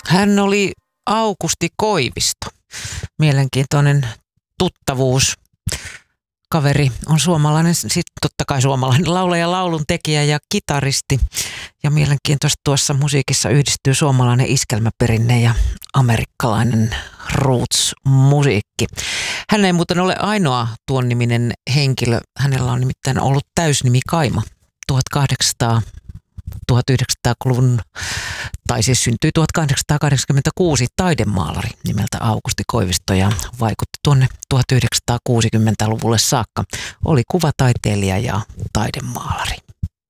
Hän oli Aukusti Koivisto. Mielenkiintoinen tuttavuus. Kaveri on suomalainen, sitten totta kai suomalainen laulaja, laulun tekijä ja kitaristi. Ja mielenkiintoista tuossa musiikissa yhdistyy suomalainen iskelmäperinne ja amerikkalainen roots-musiikki. Hän ei muuten ole ainoa tuon niminen henkilö. Hänellä on nimittäin ollut täysnimi Kaima 1900-luvun, tai siis syntyi 1886 taidemaalari nimeltä Aukusti Koivisto ja vaikutti tuonne 1960-luvulle saakka. Oli kuvataiteilija ja taidemaalari.